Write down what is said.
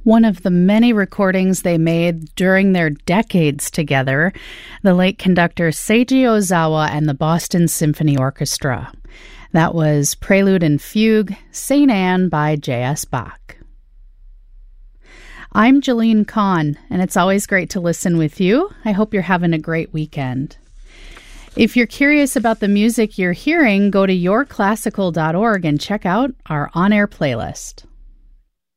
One of the many recordings they made during their decades together, the late conductor Seiji Ozawa and the Boston Symphony Orchestra. That was Prelude and Fugue, St. Anne by J.S. Bach. I'm Jeline Kahn, and it's always great to listen with you. I hope you're having a great weekend. If you're curious about the music you're hearing, go to yourclassical.org and check out our on-air playlist.